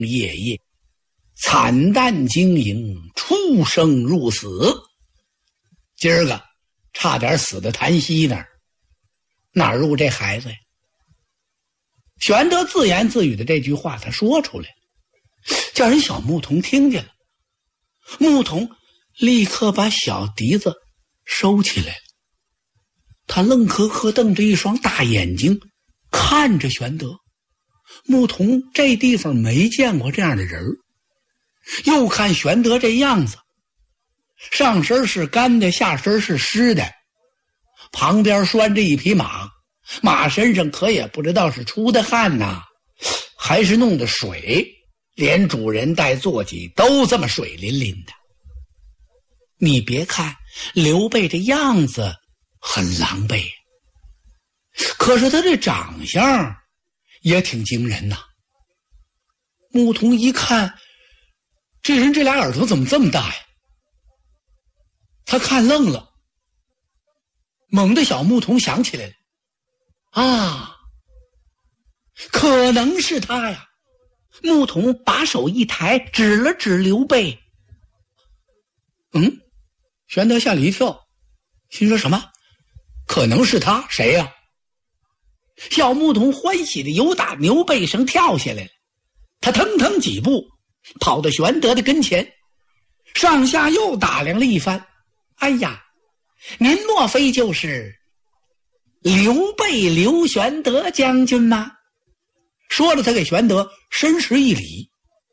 夜夜，惨淡经营，出生入死。今儿个差点死在檀溪那儿，哪入这孩子呀？玄德自言自语的这句话他说出来，叫人小牧童听见了。牧童立刻把小笛子收起来了，他愣磕磕瞪着一双大眼睛看着玄德。牧童这地方没见过这样的人，又看玄德这样子，上身是干的，下身是湿的，旁边拴着一匹马，马身上可也不知道是出的汗呐，还是弄的水，连主人带坐骑都这么水淋淋的。你别看刘备这样子很狼狈，可是他这长相也挺惊人呐。牧童一看，这人这俩耳朵怎么这么大呀？他看愣了，猛地小牧童想起来了，啊，可能是他呀。牧童把手一抬，指了指刘备。玄德吓了一跳，心说什么？可能是他？谁呀？小牧童欢喜的由打牛背上跳下来了，他腾腾几步跑到玄德的跟前，上下又打量了一番。哎呀，您莫非就是刘备刘玄德将军吗？说了，他给玄德深施一礼。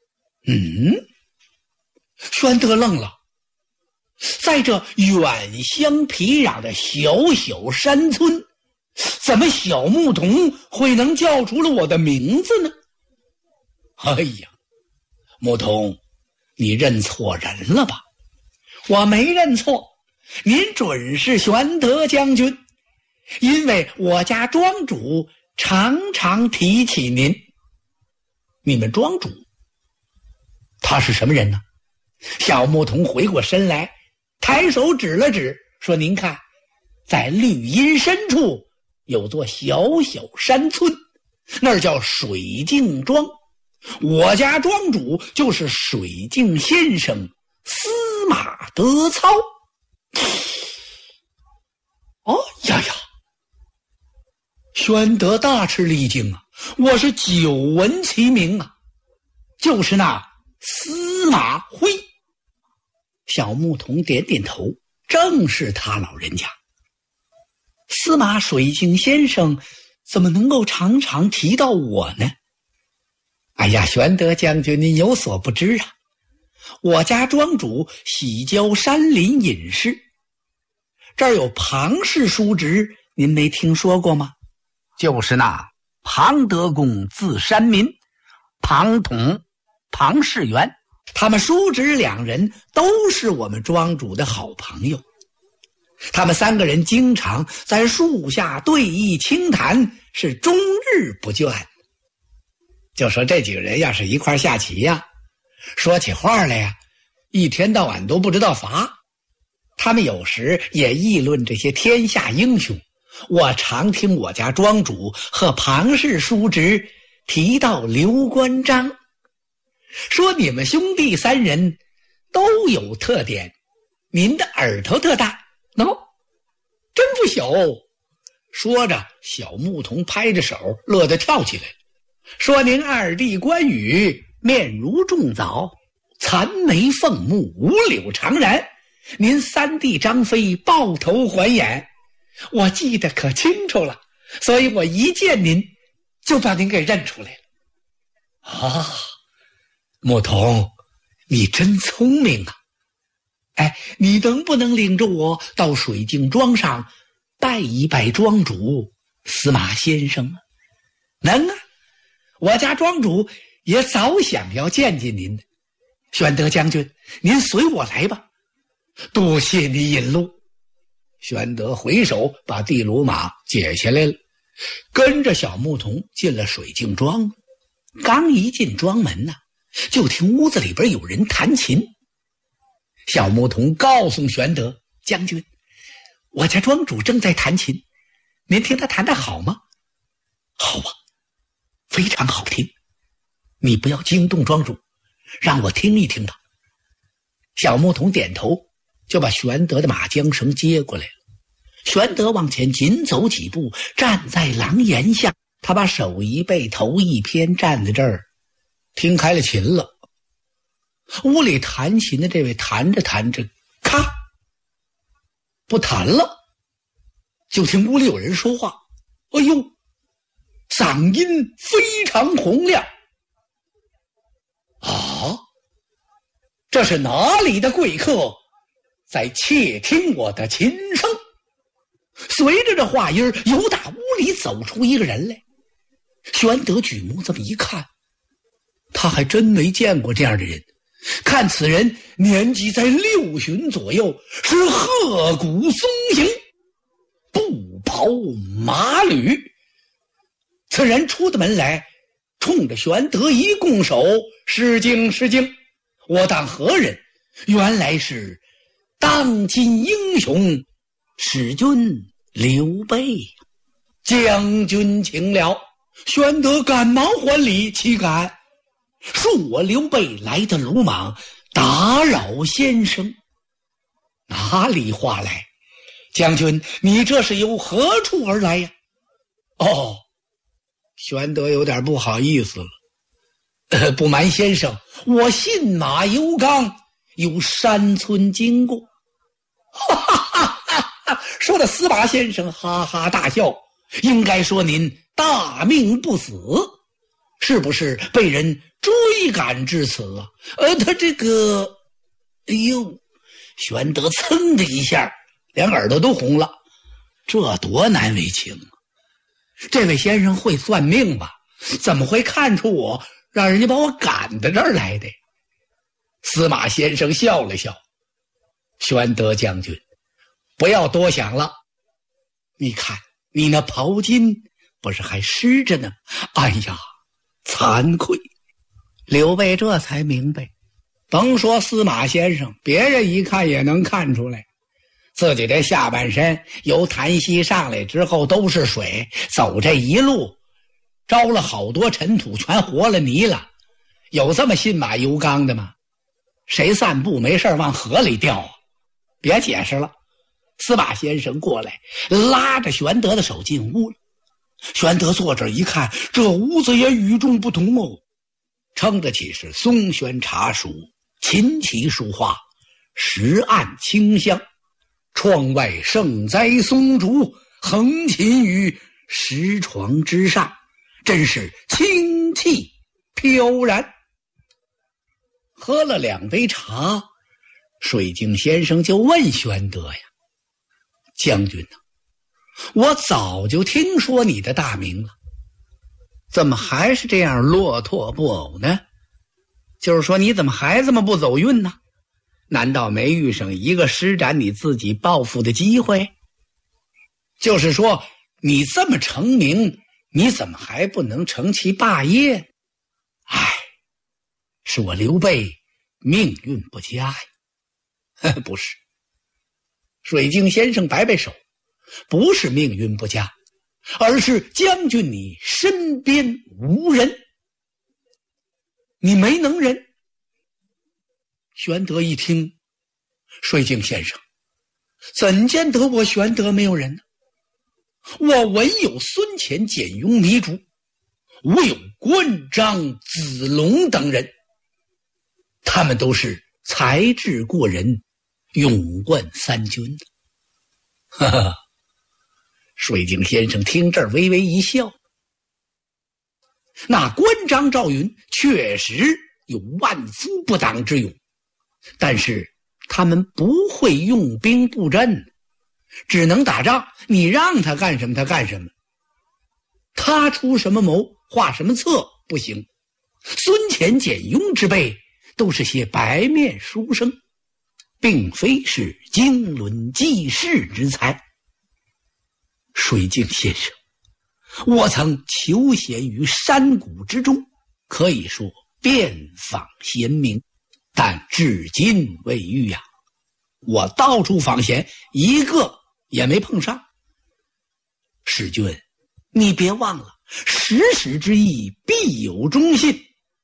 玄德愣了，在这远乡僻壤的小小山村，怎么小牧童会能叫出了我的名字呢？哎呀，牧童，你认错人了吧？我没认错，您准是玄德将军，因为我家庄主常常提起您。你们庄主他是什么人呢？小牧童回过身来，抬手指了指，说您看，在绿荫深处有座小小山村，那儿叫水镜庄，我家庄主就是水镜先生司马德操。哦呀呀，玄德大吃了一惊啊！我是久闻其名啊，就是那司马徽。小牧童点点头，正是他老人家。司马水镜先生怎么能够常常提到我呢？哎呀，玄德将军您有所不知啊，我家庄主喜交山林隐士，这儿有庞氏叔侄，您没听说过吗？就是那庞德公字山民，庞统、庞士元，他们叔侄两人都是我们庄主的好朋友。他们三个人经常在树下对弈轻谈，是终日不倦。就说这几个人要是一块下棋呀，说起话来呀，一天到晚都不知道乏。他们有时也议论这些天下英雄，我常听我家庄主和庞氏叔侄提到刘关张，说你们兄弟三人都有特点，您的耳朵特大，真不小哦。说着，小牧童拍着手，乐得跳起来，说您二弟关羽面如重枣，残眉凤目，五柳长髯，您三弟张飞抱头环眼，我记得可清楚了，所以我一见您就把您给认出来了。啊，牧童，你真聪明啊！哎，你能不能领着我到水镜庄上拜一拜庄主司马先生啊？能啊，我家庄主也早想要见见您的。玄德将军，您随我来吧。多谢你引路。玄德回手把地卢马解下来了，跟着小牧童进了水镜庄。刚一进庄门呢，就听屋子里边有人弹琴。小牧童告诉玄德将军，我家庄主正在弹琴，您听他弹得好吗？好啊，非常好听。 你不要惊动庄主，让我听一听吧。小牧童点头，就把玄德的马缰绳接过来了。玄德往前紧走几步，站在廊檐下，他把手一背，头一偏，站在这儿听开了琴了。屋里弹琴的这位弹着弹着，咔，不弹了，就听屋里有人说话。哎呦，嗓音非常洪亮。啊，这是哪里的贵客在窃听我的琴声？随着这话音，由打屋里走出一个人来。玄德举目这么一看，他还真没见过这样的人。看此人年纪在60左右，是鹤骨松形，布袍马履。此人出的门来，冲着玄德一拱手：“失敬失敬，我当何人？原来是当今英雄使君刘备。将军请了。”玄德赶忙还礼：“岂敢，恕我刘备来的鲁莽，打扰先生。”哪里话来？将军，你这是由何处而来呀？哦，玄德有点不好意思了。不瞒先生，我信马由缰，由山村经过。哈哈哈哈！说的司马先生哈哈大笑。应该说您大命不死，是不是被人追赶至此啊？他这个，哎呦，玄德噌的一下，连耳朵都红了，这多难为情啊！这位先生会算命吧？怎么会看出我，让人家把我赶到这儿来的？司马先生笑了笑：“玄德将军，不要多想了。你看你那袍巾不是还湿着呢？哎呀，惭愧。”刘备这才明白，甭说司马先生，别人一看也能看出来，自己这下半身由潭溪上来之后都是水，走这一路招了好多尘土，全活了泥了。有这么信马由缰的吗？谁散步没事往河里掉啊？别解释了。司马先生过来拉着玄德的手进屋了。玄德坐这儿一看，这屋子也与众不同哦，称得起是松轩茶书，琴棋书画，石案清香。窗外盛栽松竹，横琴于石床之上，真是清气飘然。喝了2杯茶，水镜先生就问玄德呀：“将军啊，我早就听说你的大名了，怎么还是这样落拓不偶呢？就是说你怎么还这么不走运呢？难道没遇上一个施展你自己抱负的机会？就是说你这么成名，你怎么还不能成其霸业？唉，是我刘备命运不佳呀。”不是，水镜先生摆摆手，不是命运不佳，而是将军你身边无人，你没能人。玄德一听，水镜先生，怎见得我玄德没有人呢？我闻有孙乾、简雍、糜竺，吾有关张、子龙等人，他们都是才智过人，勇冠3军的。哈哈，水镜先生听这儿微微一笑。那关张赵云确实有万夫不挡之勇，但是他们不会用兵布阵，只能打仗，你让他干什么他干什么，他出什么谋画什么策不行。孙乾、简雍之辈都是些白面书生，并非是经纶济世之才。水镜先生，我曾求贤于山谷之中，可以说遍访贤明，但至今未遇呀。我到处访贤，一个也没碰上。使君，你别忘了，时时之意必有忠信，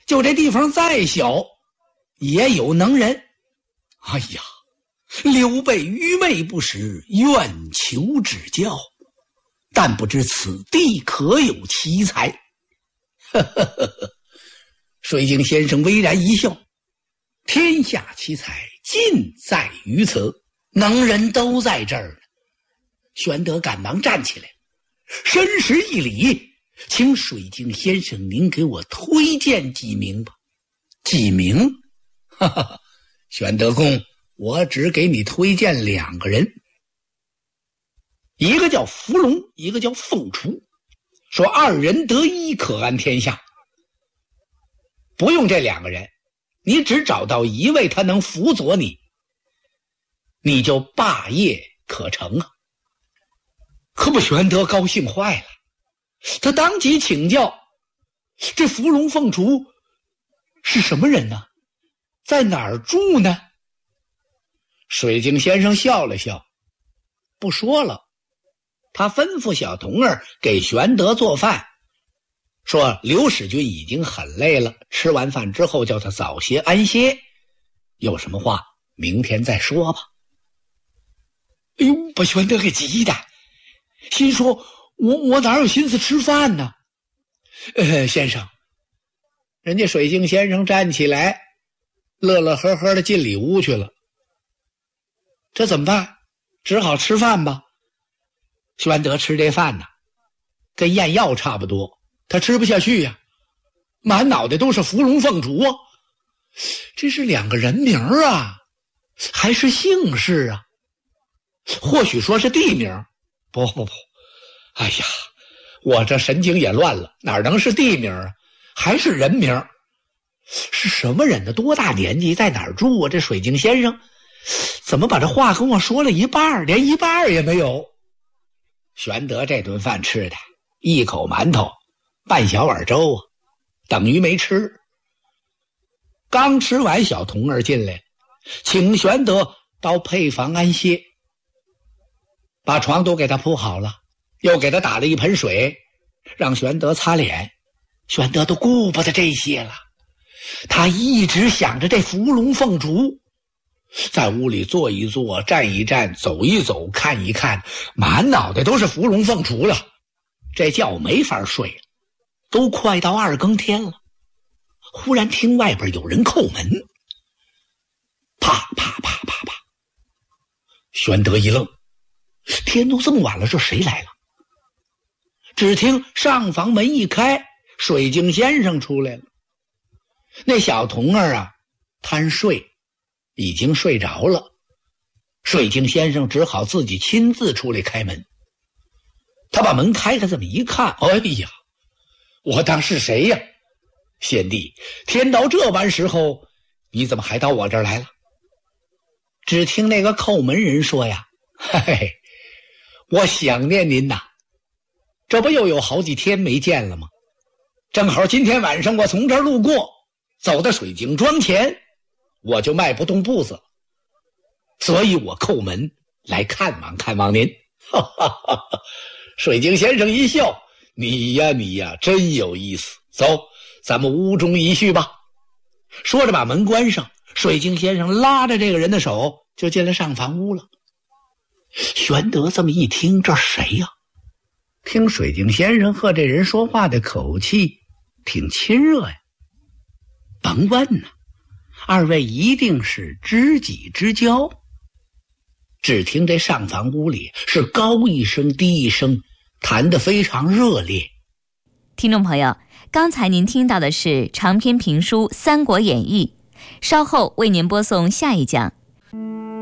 就这地方再小，也有能人。哎呀，刘备愚昧不识，愿求指教，但不知此地可有奇才。呵呵呵呵，水镜先生微然一笑，天下奇才尽在于此，能人都在这儿。玄德赶忙站起来，深施一礼，请水镜先生您给我推荐几名吧。几名？哈哈，玄德公，我只给你推荐2个人，一个叫伏龙，一个叫凤雏，说2人得一可安天下。不用这2个人，你只找到一位他能辅佐你，你就霸业可成啊。可不，玄德高兴坏了，他当即请教，这伏龙凤雏是什么人呢？在哪儿住呢？水镜先生笑了笑，不说了。他吩咐小童儿给玄德做饭，说刘使君已经很累了，吃完饭之后叫他早些安歇，有什么话明天再说吧。哎呦，把玄德给急的，心说我哪有心思吃饭呢？先生。人家水镜先生站起来，乐乐呵呵的进里屋去了。这怎么办？只好吃饭吧。玄德吃这饭呢，跟咽药差不多，他吃不下去呀，满脑袋都是伏龙凤雏啊。这是2个人名啊，还是姓氏啊？或许说是地名。不，哎呀，我这神经也乱了，哪能是地名啊？还是人名？是什么人呢？多大年纪？在哪儿住啊？这水镜先生怎么把这话跟我说了一半，连一半也没有？玄德这顿饭吃的一口馒头，半小碗粥啊，等于没吃。刚吃完，小童儿进来，请玄德到配房安歇，把床都给他铺好了，又给他打了一盆水，让玄德擦脸。玄德都顾不得这些了，他一直想着这伏龙凤雏，在屋里坐一坐，站一站，走一走，看一看，满脑袋都是伏龙凤雏了，这觉没法睡了。都快到2更天了，忽然听外边有人叩门，啪啪啪啪啪。玄德一愣，天都这么晚了，这谁来了？只听上房门一开，水镜先生出来了。那小童儿啊，贪睡，已经睡着了。水镜先生只好自己亲自出来开门。他把门开开，这么一看，哎呀，我当是谁呀？贤弟，天到这般时候，你怎么还到我这儿来了？只听那个叩门人说呀，嘿嘿，我想念您呐，这不又有好几天没见了吗？正好今天晚上我从这儿路过，走到水晶庄前，我就迈不动步子，所以我叩门来看望看望您。哈哈哈哈！水晶先生一笑，你呀真有意思，走，咱们屋中一叙吧。说着把门关上，水晶先生拉着这个人的手就进了上房屋了。玄德这么一听，这谁呀？听水镜先生和这人说话的口气挺亲热呀，甭问呢，二位一定是知己之交。只听这上房屋里是高一声低一声，谈得非常热烈。 听众朋友，刚才您听到的是长篇评书《三国演义》，稍后为您播送下一讲